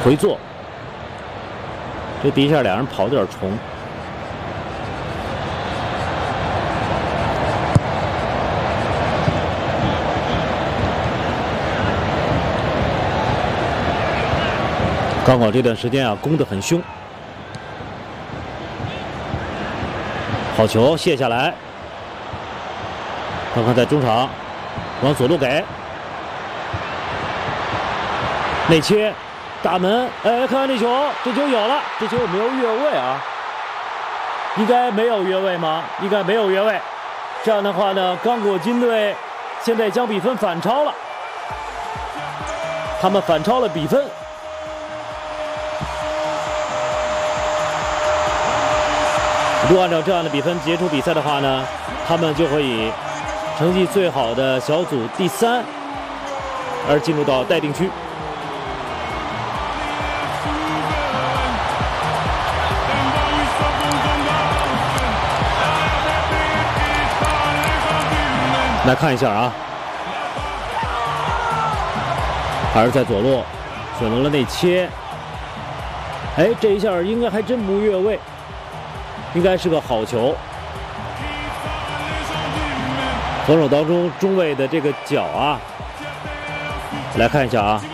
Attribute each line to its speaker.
Speaker 1: 回做，这第一下俩人跑得有点重。刚好这段时间啊，攻得很凶。好球，卸下来。看看在中场，往左路给。内切，大门，哎，看看这球，这球有了，这球有没有越位啊？应该没有越位吗？应该没有越位。这样的话呢，刚果金队现在将比分反超了，他们反超了比分。如果按照这样的比分结束比赛的话呢，他们就会以成绩最好的小组第3而进入到待定区。来看一下啊，还是在左路选择了内切，哎，这一下应该还真不越位。应该是个好球，防守当中中卫的这个脚啊，来看一下啊，